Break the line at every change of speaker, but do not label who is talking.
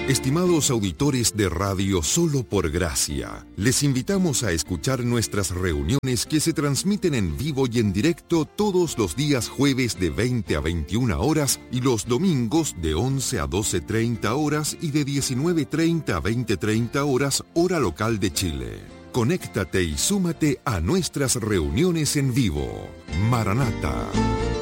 Estimados auditores de Radio Solo por Gracia, les invitamos a escuchar nuestras reuniones que se transmiten en vivo y en directo todos los días jueves de 20 a 21 horas y los domingos de 11 a 12:30 horas y de 19:30 a 20:30 horas, hora local de Chile. Conéctate y súmate a nuestras reuniones en vivo. Maranata.